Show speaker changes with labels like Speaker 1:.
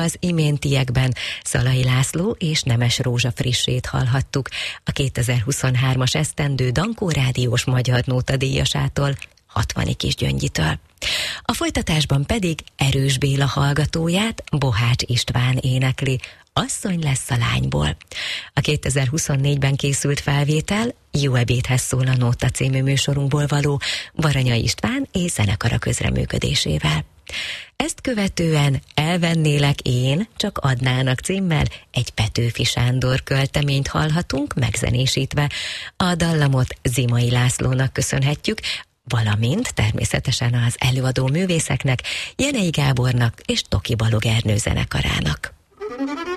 Speaker 1: Az iméntiekben Szalai László és Nemes Rózsa Frissét hallhattuk, a 2023-as esztendő Dankó Rádiós Magyar Nóta díjasától, 60 Kisgyöngyitől. A folytatásban pedig Erős Béla hallgatóját Bohács István énekli, Asszony lesz a lányból. A 2024-ben készült felvétel Jó ebédhez szól a Nóta című műsorunkból való Baranyai István és zenekara közreműködésével. Ezt követően Elvennélek én, csak adnának címmel egy Petőfi Sándor költeményt hallhatunk megzenésítve. A dallamot Zimai Lászlónak köszönhetjük, valamint természetesen az előadó művészeknek, Jenei Gábornak és Toki Balog Ernő zenekarának.